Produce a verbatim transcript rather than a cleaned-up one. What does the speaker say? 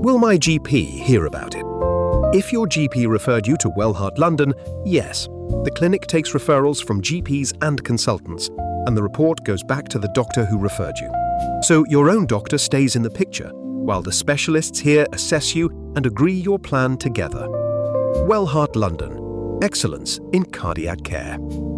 Will my G P hear about it? If your G P referred you to Wellheart London, yes. The clinic takes referrals from G Ps and consultants, and the report goes back to the doctor who referred you. So your own doctor stays in the picture, while the specialists here assess you and agree your plan together. Wellheart London. Excellence in cardiac care.